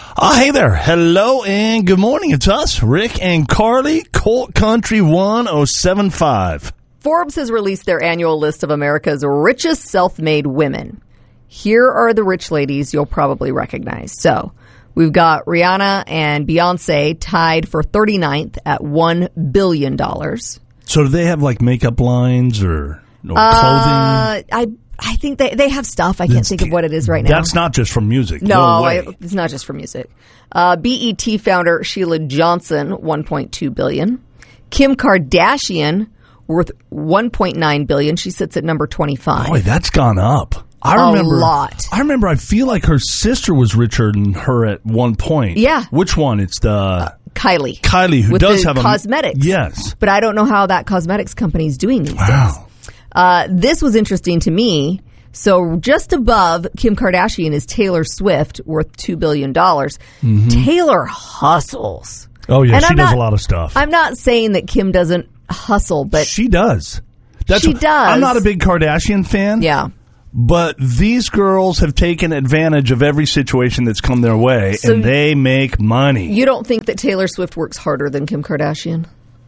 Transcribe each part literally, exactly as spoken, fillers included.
Oh, hey there. Hello and good morning. It's us, Rick and Carly, Colt Country one oh seven point five. Forbes has released their annual list of America's richest self-made women. Here are the rich ladies you'll probably recognize. So, we've got Rihanna and Beyonce tied for thirty-ninth at one billion dollars. So do they have like makeup lines or, or uh, clothing? I I think they, they have stuff. I can't It's- think of what it is right now. That's not just from music. No, No way. I, it's not just for music. Uh, B E T founder Sheila Johnson, one point two billion dollars. Kim Kardashian, worth one point nine billion dollars. She sits at number twenty-five. Boy, that's gone up. I A remember, lot. I remember. I feel like her sister was richer than her at one point. Yeah. Which one? It's the uh, Kylie. Kylie who with does the have a cosmetics. Yes. But I don't know how that cosmetics company is doing these Wow. days. Uh, this was interesting to me. So just above Kim Kardashian is Taylor Swift, worth two billion dollars. Mm-hmm. Taylor hustles. Oh yeah, And she I'm does not- a lot of stuff. I'm not saying that Kim doesn't hustle, but she does. That's She what- does. I'm not a big Kardashian fan. yeah. But these girls have taken advantage of every situation that's come their way, So and they make money. You don't think that Taylor Swift works harder than Kim Kardashian?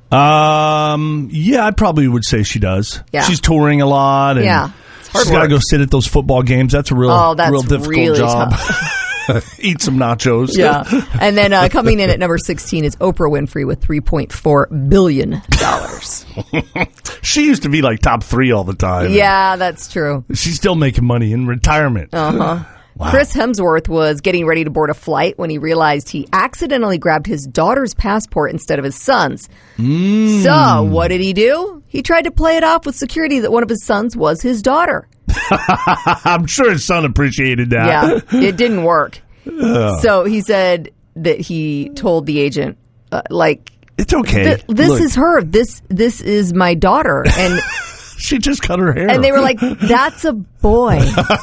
Um, yeah, I probably would say she does. Yeah. She's touring a lot. And Yeah. It's hard she's got to work. go sit at those football games. That's a real, Oh, that's real difficult really job. Eat some nachos. Yeah. And then uh, coming in at number sixteen is Oprah Winfrey with three point four billion dollars. She used to be like top three all the time. Yeah, that's true. She's still making money in retirement. Uh-huh. Wow. Chris Hemsworth was getting ready to board a flight when he realized he accidentally grabbed his daughter's passport instead of his son's. Mm. So, what did he do? He tried to play it off with security that one of his sons was his daughter. I'm sure his son appreciated that. Yeah, it didn't work. So, he said that he told the agent, uh, like, It's okay. th- this Look, is her. This this is my daughter. And she just cut her hair. and they were like, that's a boy.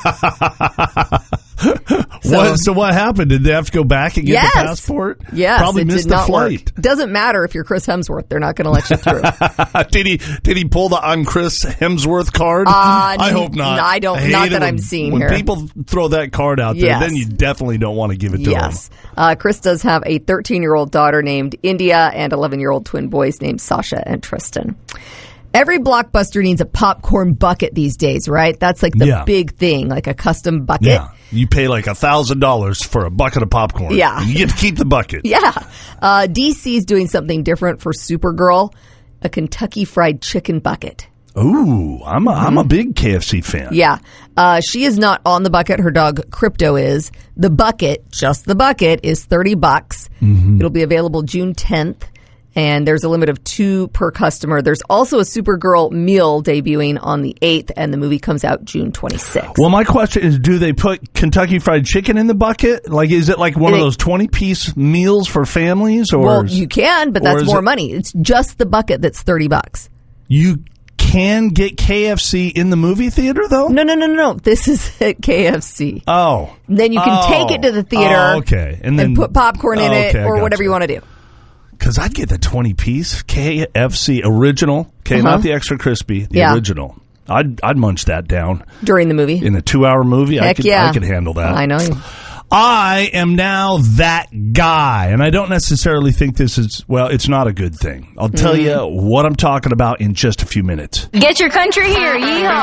What, so what happened? Did they have to go back and get Yes. the passport? Yes, Probably it missed did the not flight. work. Doesn't matter if you're Chris Hemsworth; they're not going to let you through. did he? Did he pull the "I'm Chris Hemsworth" card? Uh, I hope not. I don't- hate not it that when- I'm seeing when here. people throw that card out there, Yes. then you definitely don't want to give it to Yes, uh, Chris does have a thirteen-year-old daughter named India and eleven-year-old twin boys named Sasha and Tristan. Every Blockbuster needs a popcorn bucket these days, right? That's like the Yeah. big thing, like a custom bucket. Yeah, you pay like a thousand dollars for a bucket of popcorn. Yeah. you get to keep the bucket. Yeah. Uh, D C's doing something different for Supergirl, a Kentucky Fried Chicken bucket. Ooh, I'm a, I'm a big K F C fan. Yeah. Uh, she is not on the bucket. Her dog Crypto is. The bucket, just the bucket, is thirty bucks. Mm-hmm. It'll be available June tenth. And there's a limit of two per customer. There's also a Supergirl meal debuting on the eighth, and the movie comes out June twenty-sixth. Well, my question is, do they put Kentucky Fried Chicken in the bucket? Like, is it like one of It- those twenty-piece meals for families? Or well, is- you can, but or that's is more it- money. It's just the bucket that's thirty bucks. You can get K F C in the movie theater, though? No, no, no, no, no. This is at K F C. Oh. Then you can Oh. take it to the theater Oh, okay. And then put popcorn in Oh, it okay, I or gotcha. whatever you want to do. Because I'd get the twenty-piece K F C original. Okay, Uh-huh. not the extra crispy, the Yeah. original. I'd I'd munch that down During the movie. in a two-hour movie. I Heck could yeah. I could handle that. I know you. I am now that guy, and I don't necessarily think this is, well, it's not a good thing. I'll tell Mm-hmm. you what I'm talking about in just a few minutes. Get your country here, yeehaw!